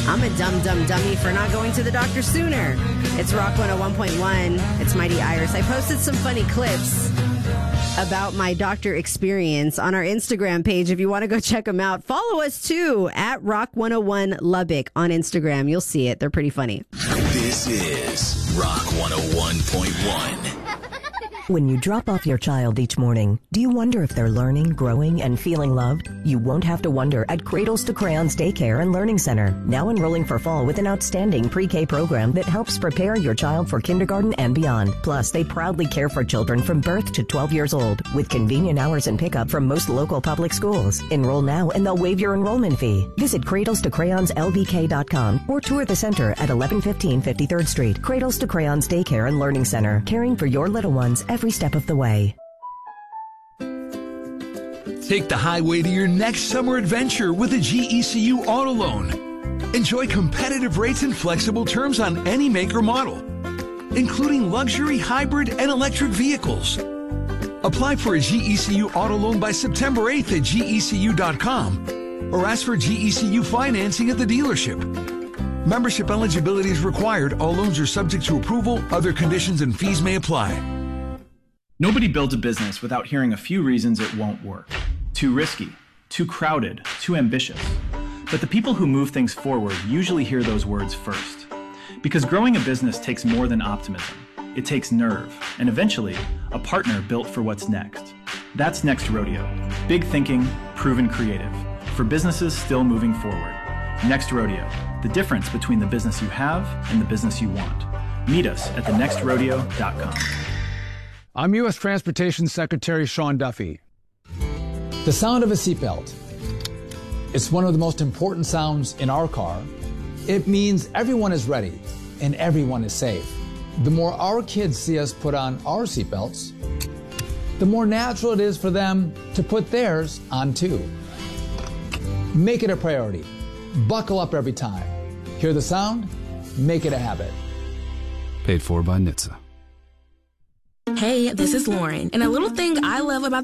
I'm a dumb dummy for not going to the doctor sooner. It's Rock 101.1. It's Mighty Iris. I posted some funny clips about my doctor experience on our Instagram page. If you want to go check them out, follow us too at Rock 101 Lubbock on Instagram. You'll see it. They're pretty funny. This is Rock 101.1. When you drop off your child each morning, do you wonder if they're learning, growing, and feeling loved? You won't have to wonder at Cradles to Crayons Daycare and Learning Center, now enrolling for fall with an outstanding pre-K program that helps prepare your child for kindergarten and beyond. Plus, they proudly care for children from birth to 12 years old with convenient hours and pickup from most local public schools. Enroll now and they'll waive your enrollment fee. Visit cradlestocrayonslbk.com or tour the center at 1115 53rd Street. Cradles to Crayons Daycare and Learning Center, caring for your little ones every step of the way. Take the highway to your next summer adventure with a GECU auto loan. Enjoy competitive rates and flexible terms on any make or model, including luxury, hybrid, and electric vehicles. Apply for a GECU auto loan by September 8th at GECU.com or ask for GECU financing at the dealership. Membership eligibility is required. All loans are subject to approval. Other conditions and fees may apply. Nobody builds a business without hearing a few reasons it won't work. Too risky, too crowded, too ambitious. But the people who move things forward usually hear those words first. Because growing a business takes more than optimism. It takes nerve, and eventually, a partner built for what's next. That's Next Rodeo. Big thinking, proven creative. For businesses still moving forward. Next Rodeo. The difference between the business you have and the business you want. Meet us at thenextrodeo.com. I'm U.S. Transportation Secretary Sean Duffy. The sound of a seatbelt. It's one of the most important sounds in our car. It means everyone is ready and everyone is safe. The more our kids see us put on our seatbelts, the more natural it is for them to put theirs on too. Make it a priority. Buckle up every time. Hear the sound? Make it a habit. Paid for by NHTSA. Hey, this is Lauren, and a little thing I love about